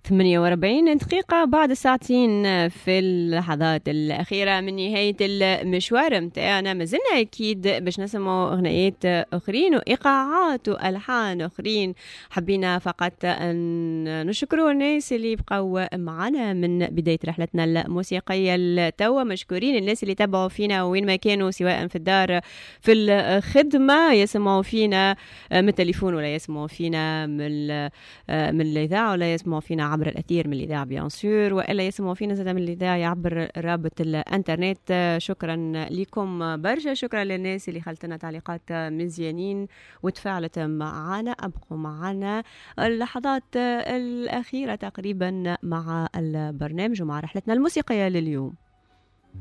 48 دقيقة بعد ساعتين في اللحظات الأخيرة من نهاية المشوار متاعنا. ما زلنا أكيد باش نسمعوا أغنيات أخرين وإيقاعات وألحان أخرين. حبينا فقط أن نشكروا الناس اللي بقوا معنا من بداية رحلتنا الموسيقية لتوا. مشكورين الناس اللي تابعوا فينا وين ما كانوا، سواء في الدار في الخدمة يسمعوا فينا من التليفون، ولا يسمعوا فينا من الإذاعة، ولا يسمعوا فينا عبر الأثير من الإذاعة بيان سور، وإلا يسمعوا فينا زاد من الإذاعة عبر رابط الإنترنت. شكرا لكم برشا، شكرا للناس اللي خلتنا تعليقات مزيانين وتفاعلت معنا. أبقوا معنا اللحظات الأخيرة تقريبا مع البرنامج ومع رحلتنا الموسيقية لليوم.